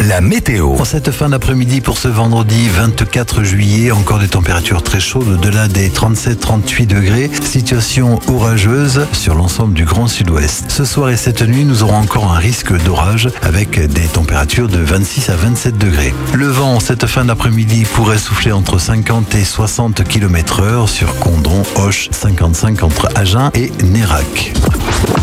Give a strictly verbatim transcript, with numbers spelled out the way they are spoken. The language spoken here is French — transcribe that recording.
la météo. En cette fin d'après-midi pour ce vendredi vingt-quatre juillet, encore des températures très chaudes au-delà des trente-sept à trente-huit degrés. Situation orageuse sur l'ensemble du Grand Sud-Ouest. Ce soir et cette nuit, nous aurons encore un risque d'orage avec des températures de vingt-six à vingt-sept degrés. Le vent, cette fin d'après-midi, pourrait souffler entre cinquante et soixante kilomètres heure sur Condom, Auch, cinquante-cinq entre Agen et Nérac.